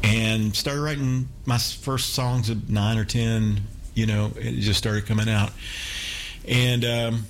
and started writing my first songs at 9 or 10. It just started coming out, and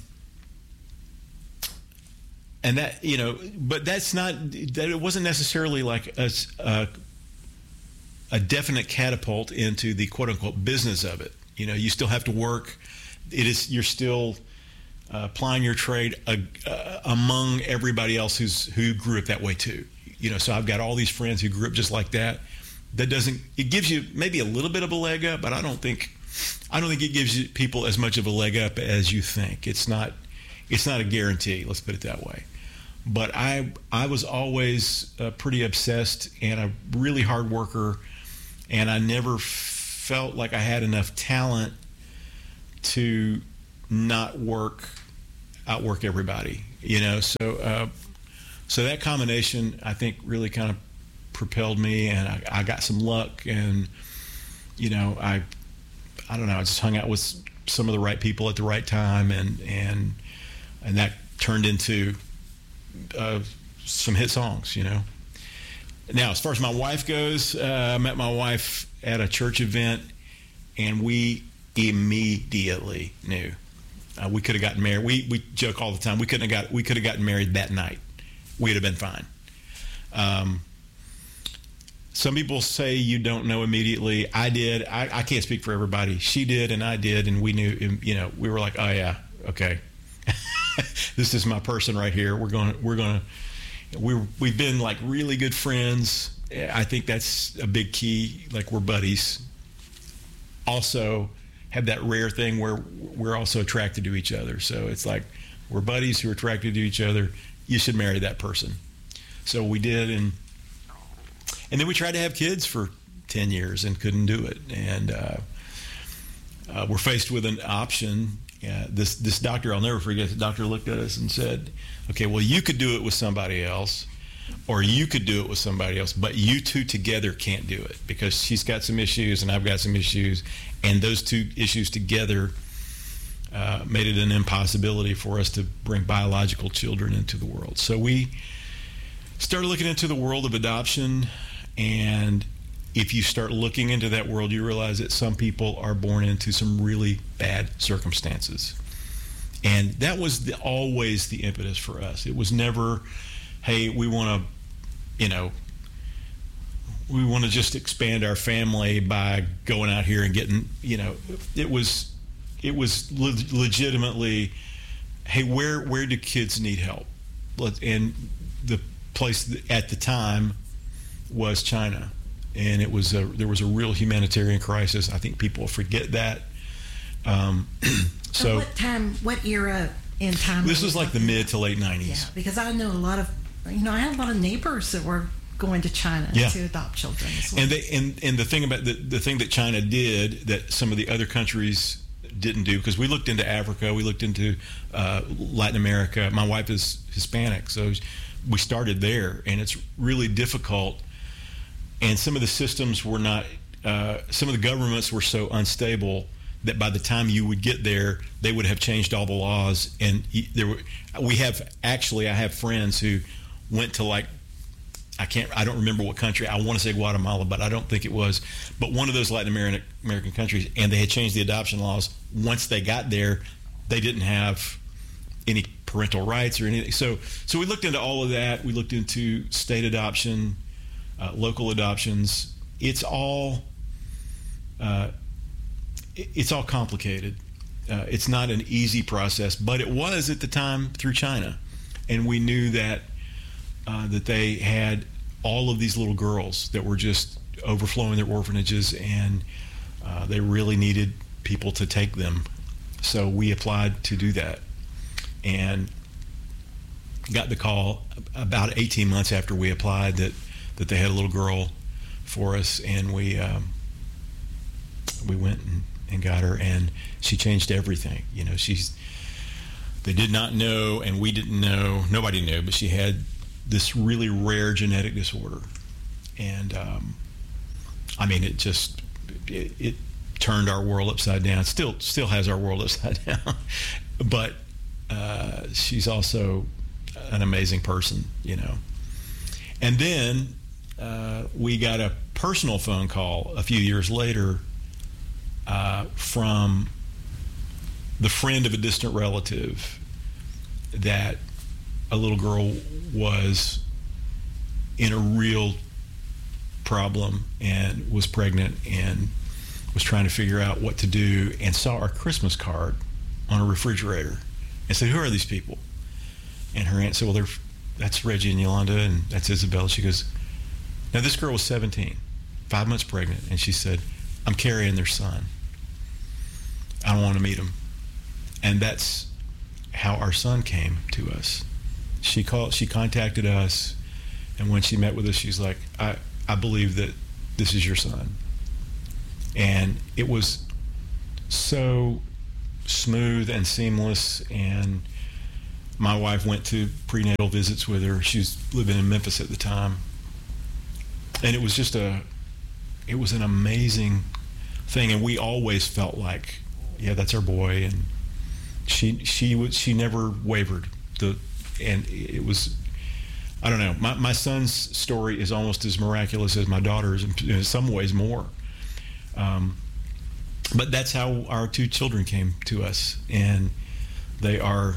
that, but that's not that. It wasn't necessarily like a definite catapult into the quote unquote business of it. You still have to work. You're still applying your trade among everybody else who grew up that way too. So I've got all these friends who grew up just like that. It gives you maybe a little bit of a leg up, but I don't think it gives you people as much of a leg up as you think. It's not a guarantee. Let's put it that way. But I was always pretty obsessed and a really hard worker, and I never felt like I had enough talent to not outwork everybody. So that combination, I think, really kind of propelled me, and I got some luck, and I don't know, I just hung out with some of the right people at the right time, and that turned into some hit songs. Now, as far as my wife goes, I met my wife at a church event, and we immediately knew we could have gotten married. We joke all the time. We could have gotten married that night. We'd have been fine. Some people say you don't know immediately. I did. I can't speak for everybody. She did, and I did, and we knew. We were like, oh yeah, okay, this is my person right here. We've been like really good friends. I think that's a big key. Like, we're buddies. Also, have that rare thing where we're also attracted to each other. So it's like, we're buddies who are attracted to each other. You should marry that person. So we did, and then we tried to have kids for 10 years and couldn't do it. And we're faced with an option. This doctor, I'll never forget, the doctor looked at us and said, okay, well, you could do it with somebody else, or you could do it with somebody else, but you two together can't do it, because she's got some issues and I've got some issues, and those two issues together made it an impossibility for us to bring biological children into the world. So we started looking into the world of adoption, and if you start looking into that world, you realize that some people are born into some really bad circumstances. And that was always the impetus for us. It was never, hey, we want to just expand our family by going out here and getting, it was legitimately, hey, where do kids need help? And the place at the time was China, and there was a real humanitarian crisis. I think people forget that. So what era in time? This was like the mid to late 90s. Yeah, because I know I had a lot of neighbors that were going to China to adopt children as well. And the thing about the thing that China did that some of the other countries didn't do, because we looked into Africa, we looked into Latin America. My wife is Hispanic, so we started there, and it's really difficult. And some of the systems were not, some of the governments were so unstable that by the time you would get there, they would have changed all the laws. And I have friends who went to, like, I don't remember what country. I want to say Guatemala, but I don't think it was. But one of those Latin American countries, and they had changed the adoption laws. Once they got there, they didn't have any parental rights or anything. So we looked into all of that. We looked into state adoption, local adoptions. It's all complicated. It's not an easy process, but it was at the time through China, and we knew that they had all of these little girls that were just overflowing their orphanages, and they really needed people to take them. So we applied to do that, and got the call about 18 months after we applied that they had a little girl for us, and we went and got her, and she changed everything. They did not know, and we didn't know, nobody knew, but she had this really rare genetic disorder. And it turned our world upside down. Still has our world upside down. But she's also an amazing person, And then we got a personal phone call a few years later from the friend of a distant relative that a little girl was in a real problem and was pregnant and was trying to figure out what to do, and saw our Christmas card on a refrigerator and said, "Who are these people?" And her aunt said, "Well, that's Reggie and Yolanda, and that's Isabella." She goes, "Now this girl was 17, 5 months pregnant," and she said, "I'm carrying their son. I don't want to meet him." And that's how our son came to us. She contacted us, and when she met with us, she's like, I believe that this is your son. And it was so smooth and seamless, and my wife went to prenatal visits with her. She was living in Memphis at the time. And it was just it was an amazing thing, and we always felt like, yeah, that's our boy, and she never wavered. And it was, I don't know, my son's story is almost as miraculous as my daughter's, in some ways more. But that's how our two children came to us, and they are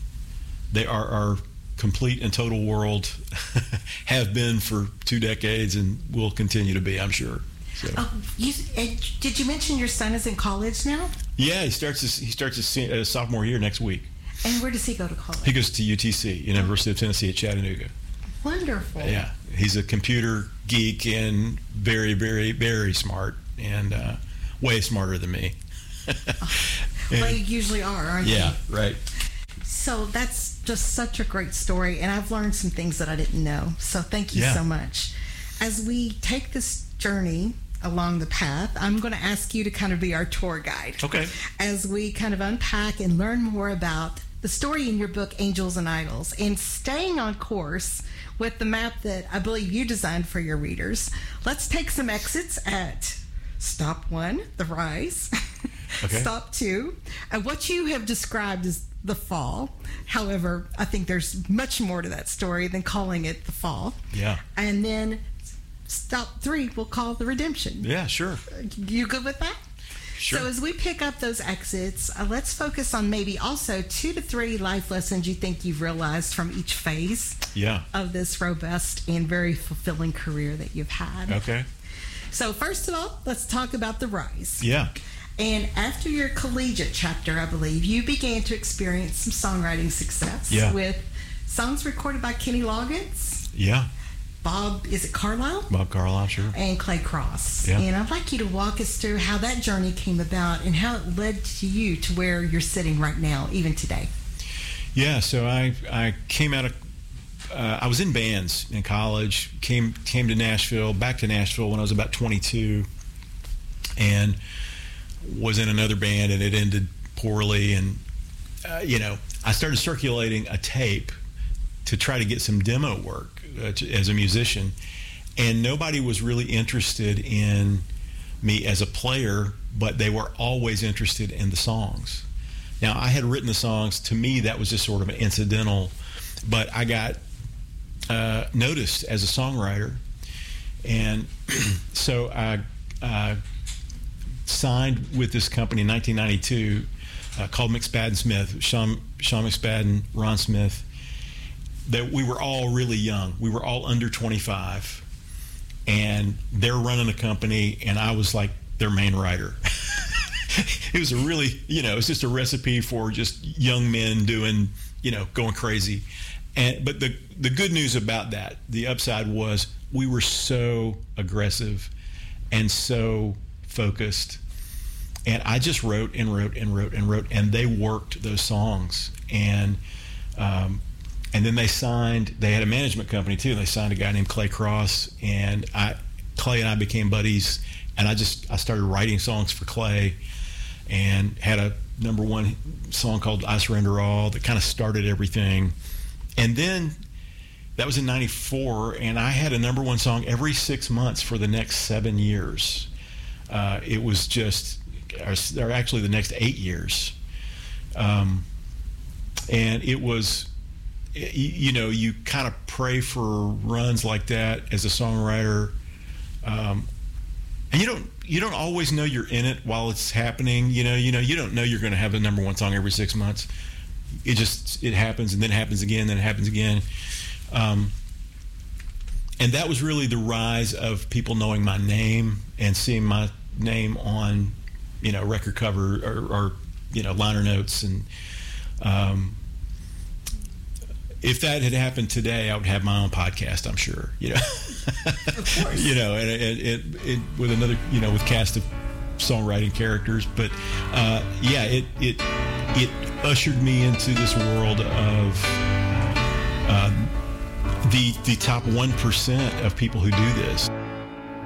our complete and total world, have been for 2 decades, and will continue to be, I'm sure. So. Did you mention your son is in college now? Yeah, he starts his sophomore year next week. And where does he go to college? He goes to UTC, University of Tennessee at Chattanooga. Wonderful. Yeah, he's a computer geek and very, very, very smart, and way smarter than me. Well, you usually are, aren't you? Yeah, right. So that's just such a great story, and I've learned some things that I didn't know. So thank you so much. As we take this journey along the path, I'm going to ask you to kind of be our tour guide. Okay. As we kind of unpack and learn more about the story in your book, Angels and Idols, and staying on course with the map that I believe you designed for your readers. Let's take some exits at Stop 1, the rise. Okay. Stop 2, what you have described as the fall. However, I think there's much more to that story than calling it the fall. Yeah. And then Stop 3, we'll call the redemption. Yeah, sure. You good with that? Sure. So as we pick up those exits, let's focus on maybe also 2 to 3 life lessons you think you've realized from each phase of this robust and very fulfilling career that you've had. Okay. So first of all, let's talk about the rise. Yeah. And after your collegiate chapter, I believe, you began to experience some songwriting success with songs recorded by Kenny Loggins. Yeah. Bob, is it Carlisle? Bob Carlisle, sure. And Clay Cross. Yeah. And I'd like you to walk us through how that journey came about and how it led to you to where you're sitting right now, even today. Yeah, so I came out of, I was in bands in college, came to Nashville, back to Nashville when I was about 22, and was in another band, and it ended poorly. And, I started circulating a tape to try to get some demo work as a musician, and nobody was really interested in me as a player, but they were always interested in the songs. Now, I had written the songs. To me, that was just sort of an incidental, but I got noticed as a songwriter, and so I signed with this company in 1992 called McSpadden Smith, Sean McSpadden, Ron Smith. That we were all really young. We were all under 25, and they're running a company, and I was like their main writer. It was a really, it's just a recipe for just young men doing, going crazy. But the good news about that, the upside was we were so aggressive and so focused, and I just wrote and wrote and wrote and wrote, and they worked those songs. And then they had a management company too. They signed a guy named Clay Cross, and Clay and I became buddies, and I started writing songs for Clay, and had a #1 song called I Surrender All that kind of started everything. And then that was in 94, and I had a #1 song every 6 months for the next 7 years. It was or actually the next 8 years. And it was, you kind of pray for runs like that as a songwriter. And you don't always know you're in it while it's happening. You don't know you're going to have the number one song every 6 months. It happens, and then it happens again, then it happens again. And that was really the rise of people knowing my name and seeing my name on, record cover or liner notes. And if that had happened today, I would have my own podcast, I'm sure. Of course. And it with another, with cast of songwriting characters. But it ushered me into this world of the top 1% of people who do this.